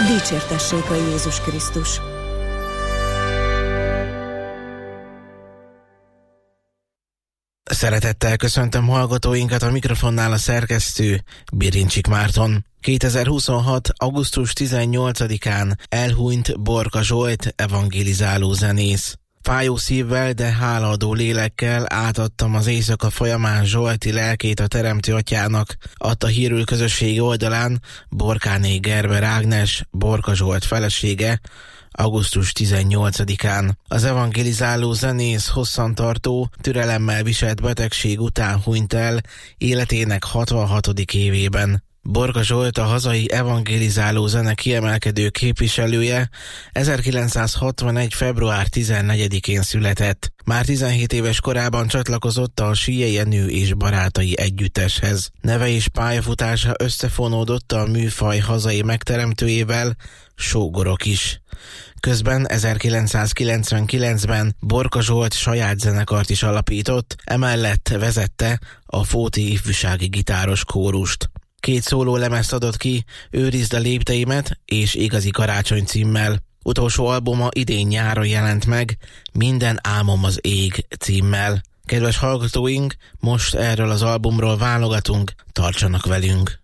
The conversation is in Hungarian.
Dicsértessék a Jézus Krisztus! Szeretettel köszöntöm hallgatóinkat, a mikrofonnál a szerkesztő Birincsik Márton. 2026. augusztus 18-án elhunyt Borka Zsolt evangélizáló zenész. Fájó szívvel, de hálaadó lélekkel átadtam az éjszaka folyamán Zsolti lelkét a Teremtő Atyának, adta hírül közösségi oldalán Borkáné Gerber Ágnes, Borka Zsolt felesége, augusztus 18-án. Az evangélizáló zenész hosszantartó, türelemmel viselt betegség után hunyt el életének 66. évében. Borka Zsolt, a hazai evangélizáló zene kiemelkedő képviselője, 1961. február 14-én született. Már 17 éves korában csatlakozott a Sille Jenő és barátai együtteshez. Neve és pályafutása összefonódott a műfaj hazai megteremtőjével, Sógorok is. Közben 1999-ben Borka Zsolt saját zenekart is alapított, emellett vezette a Fóti ifjúsági gitáros kórust. 2 szólólemezt adott ki, Őrizd a lépteimet és Igazi karácsony címmel. Utolsó albuma idén nyáron jelent meg, Minden álmom az ég címmel. Kedves hallgatóink, most erről az albumról válogatunk, tartsanak velünk!